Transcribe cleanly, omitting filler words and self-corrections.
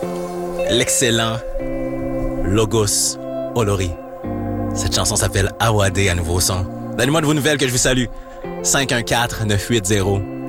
l'excellent Logos Olori. Cette chanson s'appelle Awade à nouveau son. Donnez-moi de vos nouvelles que je vous salue. 514-980-1061.